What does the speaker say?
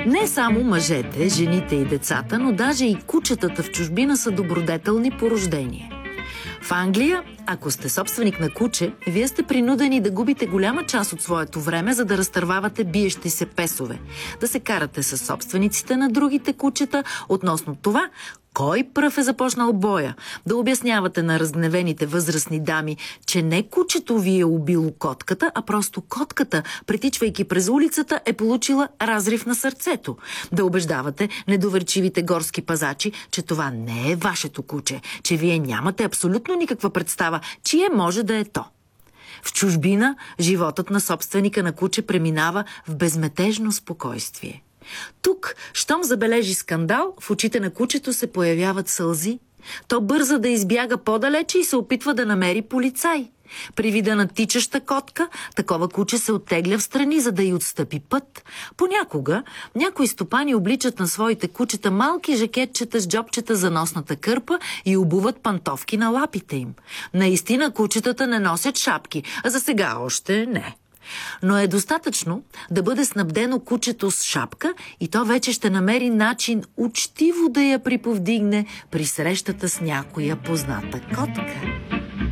Не само мъжете, жените и децата, но даже и кучетата в чужбина са добродетелни по рождение. В Англия, ако сте собственик на куче, вие сте принудени да губите голяма част от своето време, за да разтървавате биещи се песове, да се карате с собствениците на другите кучета относно това, кой пръв е започнал боя, да обяснявате на разгневените възрастни дами, че не кучето ви е убило котката, а просто котката, притичвайки през улицата, е получила разрив на сърцето. Да убеждавате недоверчивите горски пазачи, че това не е вашето куче, че вие нямате абсолютно никаква представа, чие може да е то. В чужбина животът на собственика на куче преминава в безметежно спокойствие. Тук, щом забележи скандал, в очите на кучето се появяват сълзи. То бърза да избяга по-далече и се опитва да намери полицай. При вида на тичаща котка, такова куче се оттегля в страни, за да й отстъпи път. Понякога някои стопани обличат на своите кучета малки жакетчета с джобчета за носната кърпа и обуват пантовки на лапите им. Наистина кучетата не носят шапки, а за сега още не. Но е достатъчно да бъде снабдено кучето с шапка и то вече ще намери начин учтиво да я приповдигне при срещата с някоя позната котка.